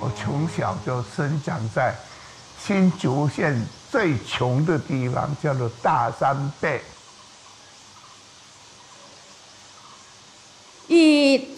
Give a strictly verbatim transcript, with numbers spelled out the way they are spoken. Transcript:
我从小就生长在新竹县最穷的地方，叫做大山背。 一